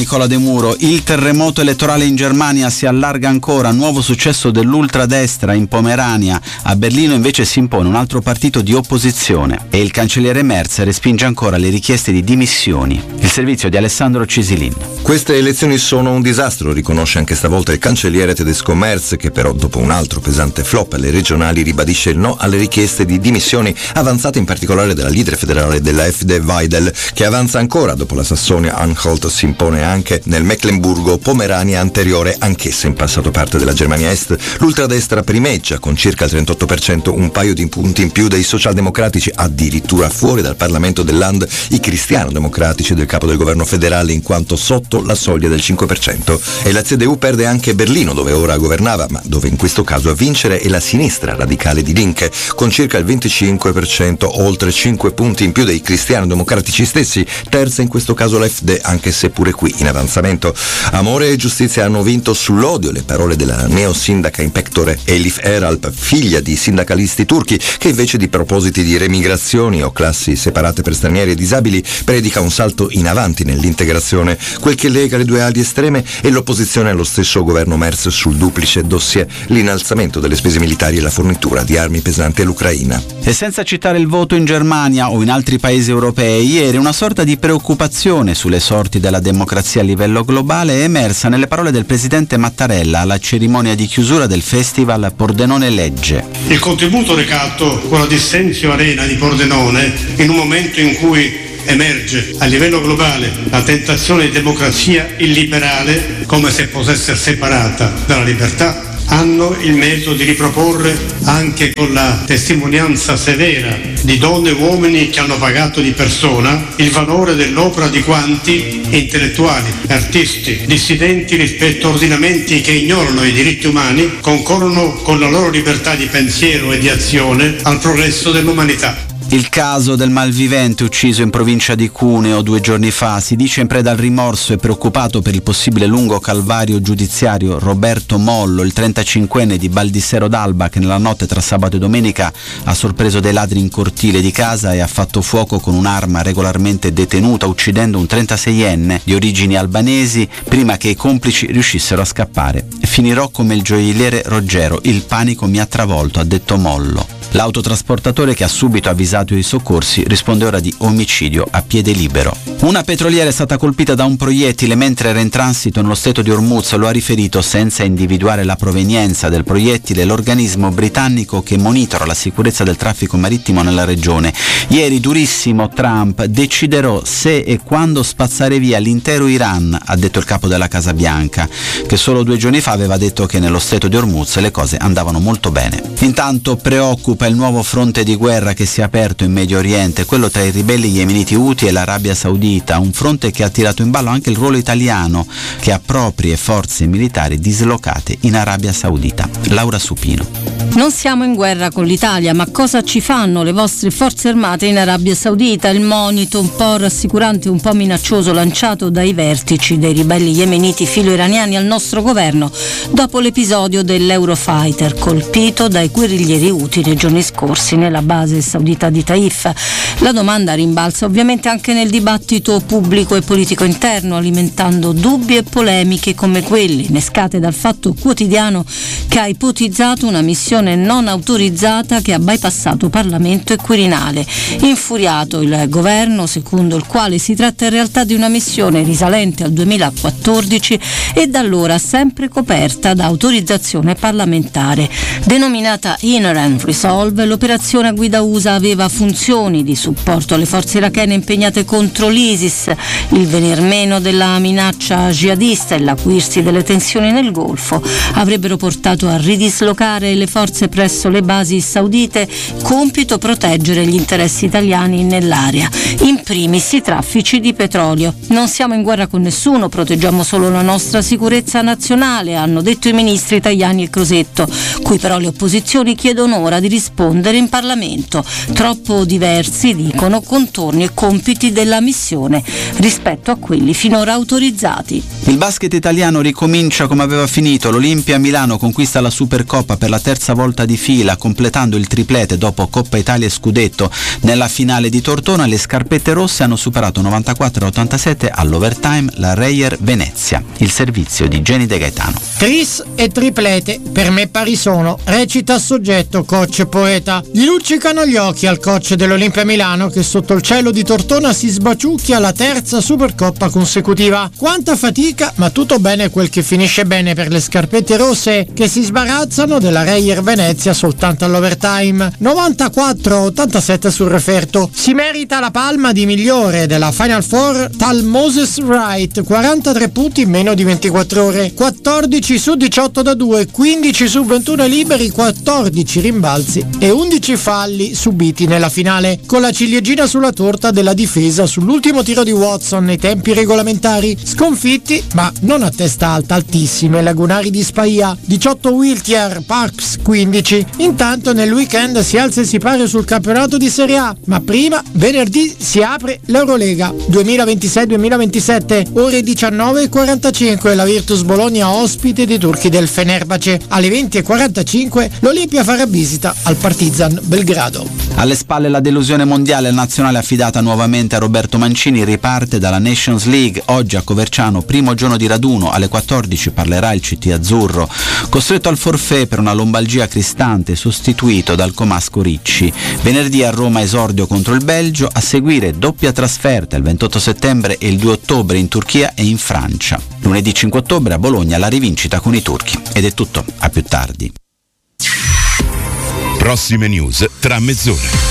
Nicola De Muro, il terremoto elettorale in Germania si allarga ancora, nuovo successo dell'ultradestra in Pomerania, a Berlino invece si impone un altro partito di opposizione e il cancelliere Merz respinge ancora le richieste di dimissioni. Il servizio di Alessandro Cisilin. Queste elezioni sono un disastro, riconosce anche stavolta il cancelliere tedesco Merz, che però dopo un altro pesante flop alle regionali ribadisce il no alle richieste di dimissioni avanzate in particolare dalla leader federale della FD Weidel, che avanza ancora dopo la Sassonia-Anhalt, si impone anche nel Mecklenburgo-Pomerania anteriore, anch'essa in passato parte della Germania Est. L'ultradestra primeggia con circa il 38%, un paio di punti in più dei socialdemocratici, addirittura fuori dal Parlamento del Land i cristiano-democratici del capo del governo federale, in quanto sotto la soglia del 5%. E la CDU perde anche Berlino, dove ora governava, ma dove in questo caso a vincere è la sinistra radicale di Linke, con circa il 25%, oltre 5 punti in più dei cristiano-democratici stessi. Terza in questo caso l'FD, anche se pure qui in avanzamento. Amore e giustizia hanno vinto sull'odio le parole della neo-sindaca in pectore Elif Eralp, figlia di sindacalisti turchi, che invece di propositi di remigrazioni o classi separate per stranieri e disabili predica un salto in avanti nell'integrazione. Quel che lega le due ali estreme è l'opposizione allo stesso governo Merz sul duplice dossier, l'innalzamento delle spese militari e la fornitura di armi pesanti all'Ucraina. E senza citare il voto in Germania o in altri paesi europei, ieri una sorta di preoccupazione sulle sorti della democrazia a livello globale è emersa nelle parole del presidente Mattarella alla cerimonia di chiusura del festival Pordenone Legge. Il contributo recato con la Dissenzio Arena di Pordenone, in un momento in cui emerge a livello globale la tentazione di democrazia illiberale, come se potesse essere separata dalla libertà, hanno il merito di riproporre, anche con la testimonianza severa di donne e uomini che hanno pagato di persona, il valore dell'opera di quanti, intellettuali, artisti, dissidenti rispetto a ordinamenti che ignorano i diritti umani, concorrono con la loro libertà di pensiero e di azione al progresso dell'umanità. Il caso del malvivente ucciso in provincia di Cuneo 2 giorni fa si dice in preda al rimorso e preoccupato per il possibile lungo calvario giudiziario. Roberto Mollo, il 35enne di Baldissero d'Alba, che nella notte tra sabato e domenica ha sorpreso dei ladri in cortile di casa e ha fatto fuoco con un'arma regolarmente detenuta, uccidendo un 36enne di origini albanesi prima che i complici riuscissero a scappare. Finirò come il gioielliere Roggero, il panico mi ha travolto, ha detto Mollo. L'autotrasportatore, che ha subito avvisato i soccorsi, risponde ora di omicidio a piede libero. Una petroliera è stata colpita da un proiettile mentre era in transito nello stretto di Hormuz, lo ha riferito, senza individuare la provenienza del proiettile, l'organismo britannico che monitora la sicurezza del traffico marittimo nella regione. Ieri durissimo Trump: deciderò se e quando spazzare via l'intero Iran, ha detto il capo della Casa Bianca, che solo 2 giorni fa aveva detto che nello stretto di Hormuz le cose andavano molto bene. Intanto preoccupa il nuovo fronte di guerra che si è aperto in Medio Oriente, quello tra i ribelli yemeniti Houthi e l'Arabia Saudita, un fronte che ha tirato in ballo anche il ruolo italiano, che ha proprie forze militari dislocate in Arabia Saudita. Laura Supino. Non siamo in guerra con l'Italia, ma cosa ci fanno le vostre forze armate in Arabia Saudita? Il monito un po' rassicurante, un po' minaccioso lanciato dai vertici dei ribelli yemeniti filo-iraniani al nostro governo dopo l'episodio dell'Eurofighter colpito dai guerriglieri Houthi nei giorni scorsi nella base saudita di Taif. La domanda rimbalza ovviamente anche nel dibattito pubblico e politico interno, alimentando dubbi e polemiche come quelle innescate dal Fatto Quotidiano, che ha ipotizzato una missione non autorizzata che ha bypassato Parlamento e Quirinale. Infuriato il governo, secondo il quale si tratta in realtà di una missione risalente al 2014 e da allora sempre coperta da autorizzazione parlamentare. Denominata Inherent Resolve, l'operazione a guida USA aveva funzioni di supporto alle forze irachene impegnate contro l'ISIS, il venir meno della minaccia jihadista e l'acuirsi delle tensioni nel Golfo avrebbero portato a ridislocare le forze presso le basi saudite, compito proteggere gli interessi italiani nell'area, in primis i traffici di petrolio. Non siamo in guerra con nessuno, proteggiamo solo la nostra sicurezza nazionale, hanno detto i ministri Tajani e Crosetto, cui però le opposizioni chiedono ora di rispondere in Parlamento. Troppo diversi, dicono, contorni e compiti della missione rispetto a quelli finora autorizzati. Il basket italiano ricomincia come aveva finito. L'Olimpia Milano conquista la Supercoppa per la terza terza volta di fila, completando il triplete dopo Coppa Italia e Scudetto. Nella finale di Tortona le scarpette rosse hanno superato 94-87 all'overtime la Reyer Venezia. Il servizio di Jenny De Gaetano. Tris e triplete, per me pari sono, recita a soggetto coach poeta. Gli luccicano gli occhi al coach dell'Olimpia Milano che sotto il cielo di Tortona si sbaciucchia la terza Supercoppa consecutiva. Quanta fatica, ma tutto bene quel che finisce bene per le scarpette rosse che si sbarazzano della Reyer Venezia soltanto all'overtime. 94-87 sul referto. Si merita la palma di migliore della Final Four tal Moses Wright, 43 punti in meno di 24 ore, 14 su 18 da 2, 15 su 21 liberi, 14 rimbalzi e 11 falli subiti nella finale, con la ciliegina sulla torta della difesa sull'ultimo tiro di Watson nei tempi regolamentari. Sconfitti, ma non a testa alta, altissime, lagunari di Spahia, 18 Wiltjer, Parks 15. Intanto nel weekend si alza e si pare sul campionato di Serie A, ma prima venerdì si apre l'Eurolega 2026-2027, ore 19:45, la Virtus Bologna ospite dei turchi del Fenerbahce. Alle 20:45 l'Olimpia farà visita al Partizan Belgrado. Alle spalle la delusione mondiale, la nazionale affidata nuovamente a Roberto Mancini riparte dalla Nations League. Oggi a Coverciano, primo giorno di raduno, alle 14 parlerà il CT azzurro. Costretto al forfait per una lombalgia Cristante, sostituito dal comasco Ricci. Venerdì a Roma esordio contro il Belgio, a seguire doppia trasferta il 28 settembre e il 2 ottobre in Turchia e in Francia. Lunedì 5 ottobre a Bologna la rivincita con i turchi. Ed è tutto, a più tardi. Prossime news tra mezz'ora.